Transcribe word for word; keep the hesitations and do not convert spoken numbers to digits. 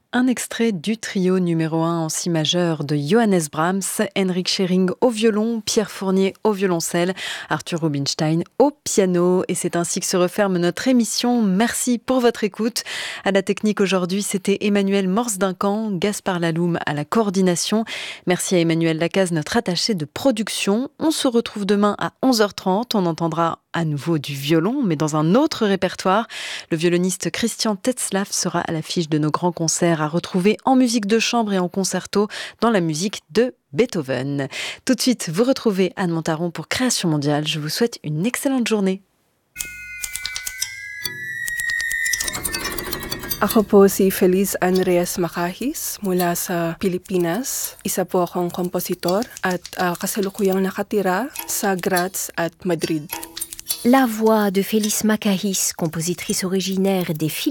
Un extrait du trio numéro un en si majeur de Johannes Brahms, Henrik Schering au violon, Pierre Fournier au violoncelle, Arthur Rubinstein au piano. Et c'est ainsi que se referme notre émission. Merci pour votre écoute. À la technique aujourd'hui, c'était Emmanuel Morse-Duncan, Gaspard Laloum à la coordination. Merci à Emmanuel Lacaze, notre attaché de production. On se retrouve demain à onze heures trente. On entendra à nouveau du violon, mais dans un autre répertoire. Le violoniste Christian Tetzlaff sera à l'affiche de nos grands concerts à retrouver en musique de chambre et en concerto dans la musique de Beethoven. Tout de suite, vous retrouvez Anne Montaron pour Création Mondiale. Je vous souhaite une excellente journée. Ako po si Feliz Andreas Macahis mula sa Pilipinas. Isa po akong kompositor at uh, kasalukuyang nakatira sa Graz at Madrid. La voix de Feliz Macahis, compositrice originaire des Philippines.